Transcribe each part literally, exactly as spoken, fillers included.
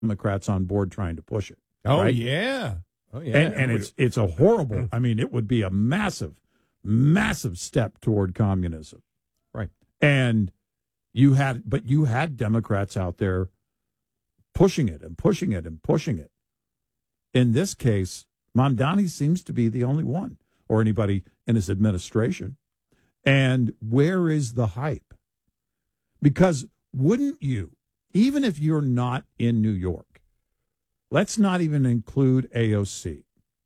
Democrats on board trying to push it. Oh, right? yeah. Oh, yeah. And, and it's it's a horrible, I mean, it would be a massive, massive step toward communism. Right. And you had, but you had Democrats out there pushing it and pushing it and pushing it. In this case, Mamdani seems to be the only one, or anybody in his administration. And where is the hype? Because wouldn't you, even if you're not in New York, let's not even include A O C.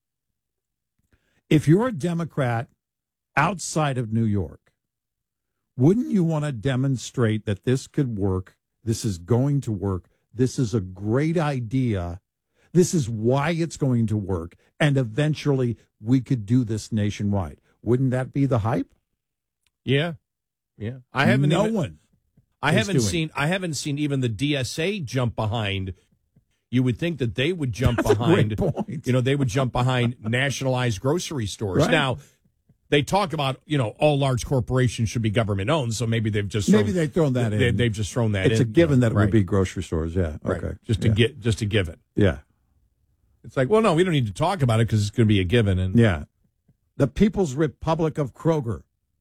If you're a Democrat outside of New York, wouldn't you want to demonstrate that this could work? This is going to work. This is a great idea. This is why it's going to work. And eventually we could do this nationwide. Wouldn't that be the hype? Yeah. Yeah. I haven't no even, one. I haven't doing. seen I haven't seen even the D S A jump behind. You would think that they would jump That's behind a great point. you know, they would jump behind nationalized grocery stores. Right. Now, they talk about, you know, all large corporations should be government owned, so maybe they've just Maybe thrown, they've thrown that they, in. They've just thrown that it's in. a given that it right. would be grocery stores, yeah. Right. Okay. Just to yeah. get just to give it. Yeah. It's like, well, no, we don't need to talk about it because it's going to be a given. And Yeah. The People's Republic of Kroger.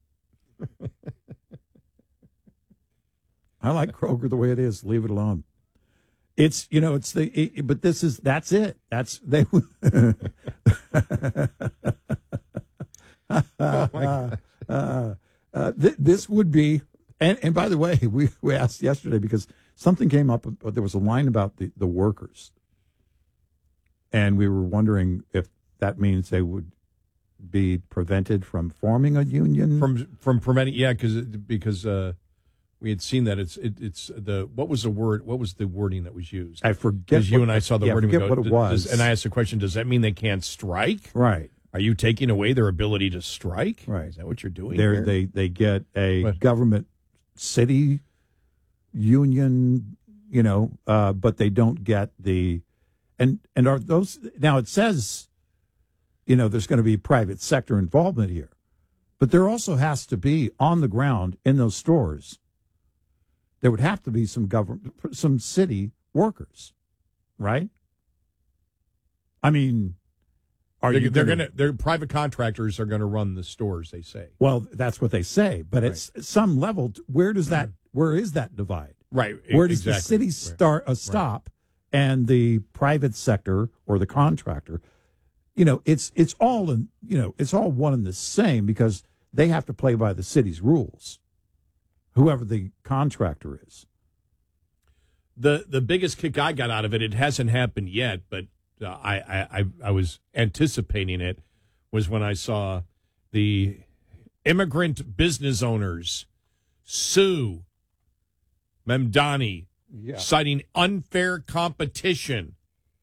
I like Kroger the way it is. Leave it alone. It's, you know, it's the, it, but this is, that's it. That's, they, oh my God. uh, uh, th- this would be, and, and by the way, we, we asked yesterday because something came up, uh, there was a line about the, the workers. And we were wondering if that means they would be prevented from forming a union. From from preventing, yeah, because because uh, we had seen that it's it, it's the what was the word what was the wording that was used? I forget. Because you and I saw the yeah, wording. forget Go, what it was. Does, and I asked the question: does that mean they can't strike? Right. Are you taking away their ability to strike? Right. Is that what you're doing? They're, here? they they get a What? government city union, you know, uh, but they don't get the and and are those now? It says, you know, there's going to be private sector involvement here, but there also has to be on the ground in those stores. There would have to be some government, some city workers, right? I mean, are they're, you they're gonna, gonna they're private contractors are going to run the stores. They say. Well, that's what they say, but at some level, where does that? Where is that divide? Right. Where does exactly. the city start a uh, stop, right. and the private sector or the contractor? You know, it's it's all in. You know, it's all one and the same because they have to play by the city's rules. Whoever the contractor is. The the biggest kick I got out of it, it hasn't happened yet, but uh, I, I I I was anticipating it, was when I saw the immigrant business owners sue Mamdani, yeah. citing unfair competition.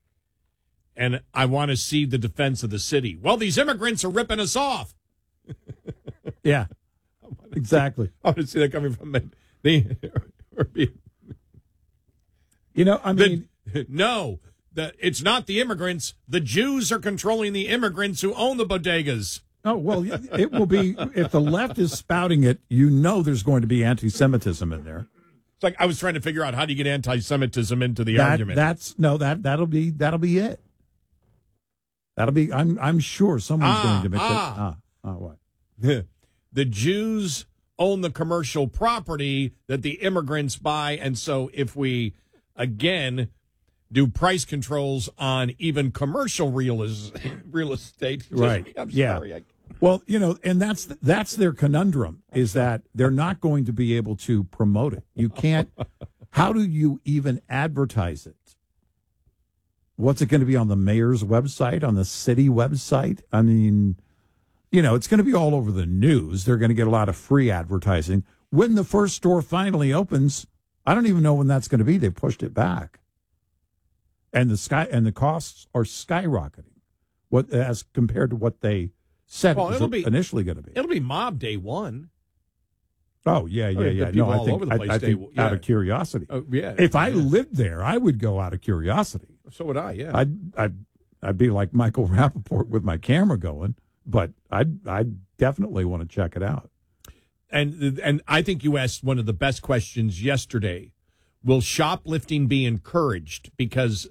And I want to see the defense of the city. Well, these immigrants are ripping us off. Yeah, exactly. I want to see that coming from the. the you know, I mean, the, no, the, it's not the immigrants. The Jews are controlling the immigrants who own the bodegas. Oh, well, it will be, if the left is spouting it, you know there's going to be anti-Semitism in there. It's like I was trying to figure out how do you get anti-Semitism into the that, argument. That's, no, that, that'll be, that'll be it. That'll be, I'm I'm sure someone's ah, going to make ah. that. Ah, ah, what? The, the Jews own the commercial property that the immigrants buy. And so if we, again, do price controls on even commercial real, is, real estate. Right. I'm yeah. sorry. I, Well, you know, and that's that's their conundrum is that they're not going to be able to promote it. You can't. How do you even advertise it? What's it going to be on the mayor's website, on the city website? I mean, you know, it's going to be all over the news. They're going to get a lot of free advertising. When the first store finally opens, I don't even know when that's going to be. They pushed it back. And the sky and the costs are skyrocketing. What as compared to what they said well, it was it'll be, initially going to be. It'll be mob day one. Oh, yeah, yeah, I mean, yeah. people No, I all think, over the I, place I day, think yeah. out of curiosity. Oh, yeah. If I yeah. lived there, I would go out of curiosity. So would I, yeah. I'd, I'd, I'd be like Michael Rappaport with my camera going, but I'd, I'd definitely want to check it out. And and I think you asked one of the best questions yesterday will shoplifting be encouraged? Because